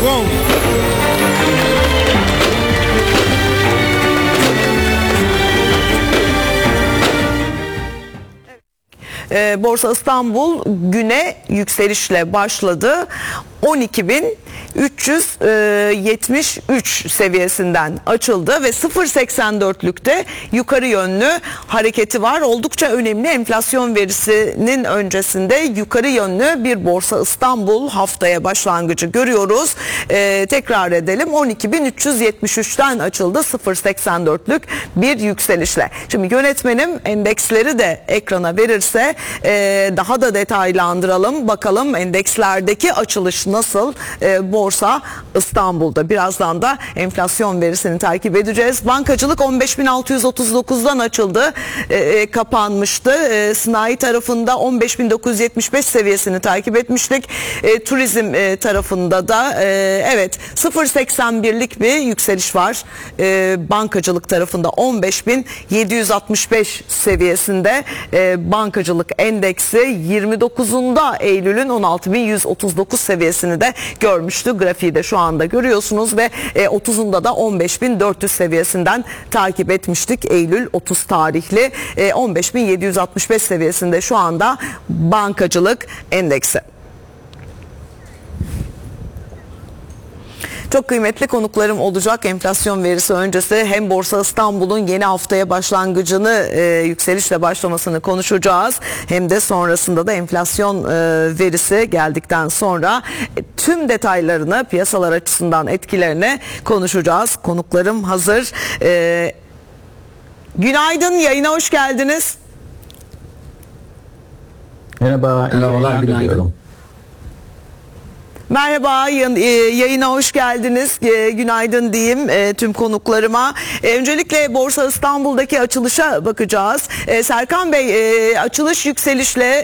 Wow. Borsa İstanbul güne yükselişle başladı. 12.373 seviyesinden açıldı ve 0.84'lükte yukarı yönlü hareketi var. Oldukça önemli enflasyon verisinin öncesinde yukarı yönlü bir Borsa İstanbul haftaya başlangıcı görüyoruz. Tekrar edelim, 12.373'ten açıldı 0.84'lük bir yükselişle. Şimdi yönetmenim endeksleri de ekrana verirse daha da detaylandıralım. Bakalım endekslerdeki açılış nasıl? Borsa İstanbul'da. Birazdan da enflasyon verisini takip edeceğiz. Bankacılık 15.639'dan açıldı. Kapanmıştı. Sanayi tarafında 15.975 seviyesini takip etmiştik. Turizm tarafında da evet 0.81'lik bir yükseliş var. Bankacılık tarafında 15.765 seviyesinde bankacılık endeksi 29'unda Eylül'ün 16.139 seviyesini de görmüştü. Grafiği de şu anda görüyorsunuz ve 30'unda da 15.400 seviyesinden takip etmiştik. Eylül 30 tarihli 15.765 seviyesinde şu anda bankacılık endeksi. Çok kıymetli konuklarım olacak enflasyon verisi öncesi. Hem Borsa İstanbul'un yeni haftaya başlangıcını, yükselişle başlamasını konuşacağız. Hem de sonrasında da enflasyon verisi geldikten sonra tüm detaylarını, piyasalar açısından etkilerini konuşacağız. Konuklarım hazır. Günaydın, yayına hoş geldiniz. Merhaba, günaydın. Merhaba, yayına hoş geldiniz. Günaydın diyeyim tüm konuklarıma. Öncelikle Borsa İstanbul'daki açılışa bakacağız. Serkan Bey, açılış yükselişle